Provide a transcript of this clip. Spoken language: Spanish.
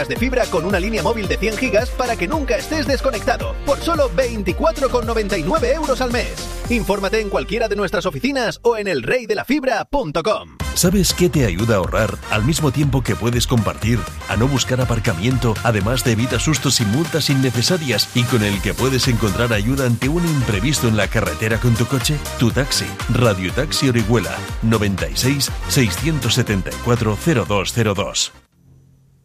de fibra con una línea móvil de 100 gigas para que nunca estés desconectado, por solo 24,99 € al mes. Infórmate en cualquiera de nuestras oficinas o en elreydelafibra.com. ¿Sabes qué te ayuda a ahorrar al mismo tiempo que puedes compartir, a no buscar aparcamiento, además de evita sustos y multas innecesarias y con el que puedes encontrar ayuda ante un imprevisto en la carretera con tu coche? Tu Taxi. Radio Taxi Orihuela 96 674 0202.